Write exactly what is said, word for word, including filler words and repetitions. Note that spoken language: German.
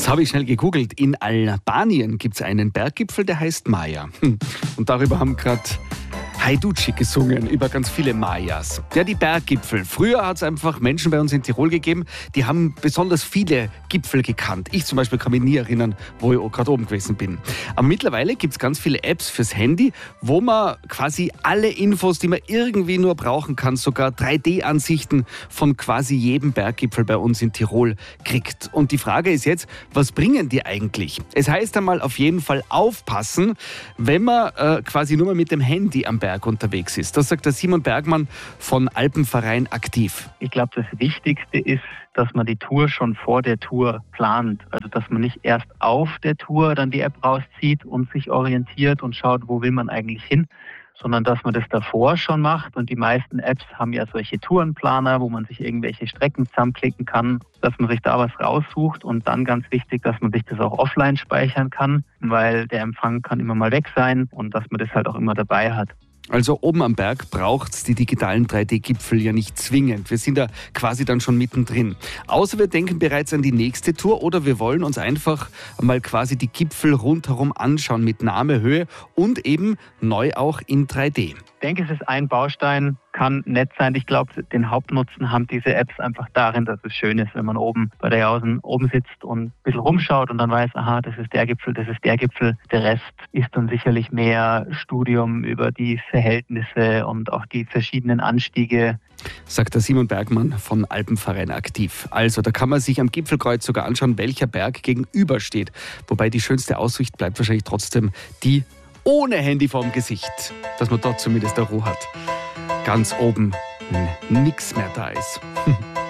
Jetzt habe ich schnell gegoogelt. In Albanien gibt es einen Berggipfel, der heißt Maya. Und darüber haben gerade Haiducci gesungen, über ganz viele Mayas. Ja, die Berggipfel. Früher hat es einfach Menschen bei uns in Tirol gegeben, die haben besonders viele Gipfel gekannt. Ich zum Beispiel kann mich nie erinnern, wo ich gerade oben gewesen bin. Aber mittlerweile gibt es ganz viele Apps fürs Handy, wo man quasi alle Infos, die man irgendwie nur brauchen kann, sogar drei D-Ansichten von quasi jedem Berggipfel bei uns in Tirol kriegt. Und die Frage ist jetzt, was bringen die eigentlich? Es heißt einmal auf jeden Fall aufpassen, wenn man äh, quasi nur mal mit dem Handy am Berg unterwegs ist. Das sagt der Simon Bergmann von Alpenverein Aktiv. Ich glaube, das Wichtigste ist, dass man die Tour schon vor der Tour plant. Also, dass man nicht erst auf der Tour dann die App rauszieht und sich orientiert und schaut, wo will man eigentlich hin, sondern dass man das davor schon macht. Und die meisten Apps haben ja solche Tourenplaner, wo man sich irgendwelche Strecken zusammenklicken kann, dass man sich da was raussucht. Und dann ganz wichtig, dass man sich das auch offline speichern kann, weil der Empfang kann immer mal weg sein und dass man das halt auch immer dabei hat. Also oben am Berg braucht es die digitalen drei D-Gipfel ja nicht zwingend. Wir sind da quasi dann schon mittendrin. Außer wir denken bereits an die nächste Tour oder wir wollen uns einfach mal quasi die Gipfel rundherum anschauen mit Name, Höhe und eben neu auch in drei D. Ich denke, es ist ein Baustein, kann nett sein. Ich glaube, den Hauptnutzen haben diese Apps einfach darin, dass es schön ist, wenn man oben bei der Jausen oben sitzt und ein bisschen rumschaut und dann weiß, aha, das ist der Gipfel, das ist der Gipfel. Der Rest ist dann sicherlich mehr Studium über die Verhältnisse und auch die verschiedenen Anstiege. Sagt der Simon Bergmann von Alpenverein Aktiv. Also, da kann man sich am Gipfelkreuz sogar anschauen, welcher Berg gegenübersteht. Wobei die schönste Aussicht bleibt wahrscheinlich trotzdem die ohne Handy vorm Gesicht, dass man dort zumindest eine Ruhe hat. Ganz oben nichts mehr da ist.